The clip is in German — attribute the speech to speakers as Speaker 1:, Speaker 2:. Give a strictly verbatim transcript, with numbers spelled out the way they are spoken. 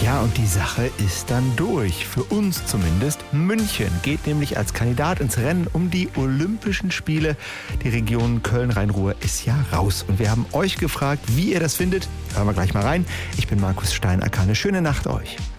Speaker 1: Ja, und die Sache ist dann durch. Für uns zumindest. München geht nämlich als Kandidat ins Rennen um die Olympischen Spiele. Die Region Köln-Rhein-Ruhr ist ja raus. Und wir haben euch gefragt, wie ihr das findet. Hören wir gleich mal rein. Ich bin Markus Steinacker. Eine schöne Nacht euch.